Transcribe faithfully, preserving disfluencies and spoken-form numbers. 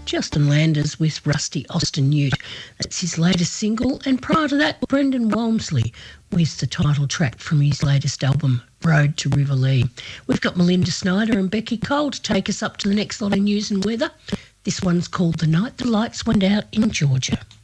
Justin Landers with Rusty Austin Ute. That's his latest single. And prior to that, Brendan Walmsley with the title track from his latest album, Road to Riverlea. We've got Melinda Snyder and Becky Cole to take us up to the next lot of news and weather. This one's called The Night the Lights Went Out in Georgia.